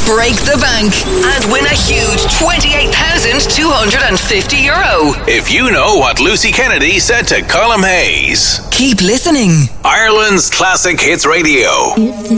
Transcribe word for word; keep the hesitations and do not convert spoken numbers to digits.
break the bank and win a huge twenty-eight thousand two hundred fifty euro. If you know what Lucy Kennedy said to Colm Hayes. Keep listening. Ireland's Classic Hits Radio. If